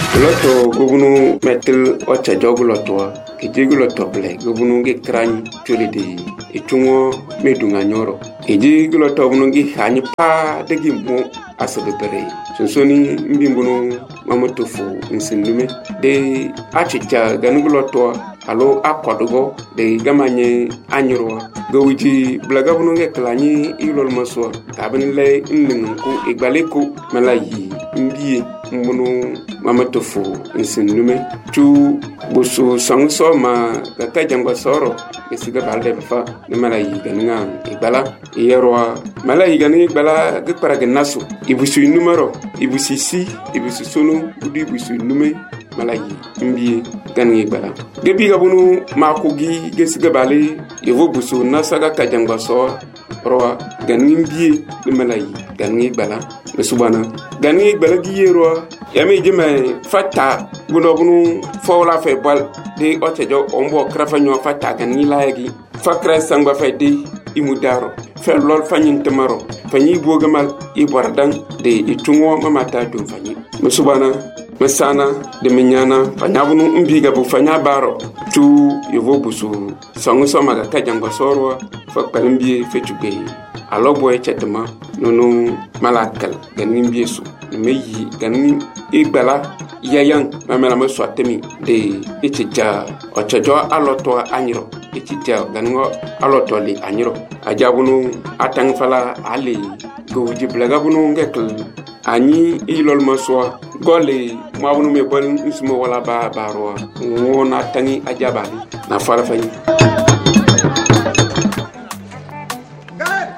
Loto gubunu metil ocha joguloto ejeguloto ble gubunu ge krany chulidi itungo medunga nyoro ejeguloto bunu ge hani pa degi mo asabere sonsoni mbimbunu mamotofu nsindume de achicha ganuguloto alo akodogo de gamanye anyro gowiji blaga bunu ge klany ilol maso tabinle nningu igbaleko malayi mbiye mbunu mamotofu nsindume chu busu sangso ma kaka jangwa soro esiga balde fa ne malayi ganinga igbala yerwa malayi ganinga igbala ge paraga naso ibusu numero ibusu si ibusu sunu udi ibusu nume malayi mbiye ganinga igbala gebi gabunu makugi gesiga bale yevo busu nasaga kajangwa soro roa ganinga mbiye ne malayi ganinga igbala subana ganinga igbala gi yerwa yami jime fata bunu fawla fe bal de otejo ombo krafanyo fata ganinga laagi fakra sangba fe de imudaro fe lol fanyin tamaro fanyi bogamal ibardang de itungo mamata dum fanyi musubana masana de minyana fanyabunu mbiga bu fanya baro tu yovo busu sangu somaga kajango sorwa fakpalimbi fetuge alobo echetema nono malakal ganin biesu meyi ganin igbala yayan mamela maso atemi de ichija ochajo aloto anyiro ichija ganin aloto li anyiro ajabunu atang fala ali goji blagabunu ngekl ani ilol maso gole mabunu me bol ismo wala ba baro wona tangi ajabali na fala fayi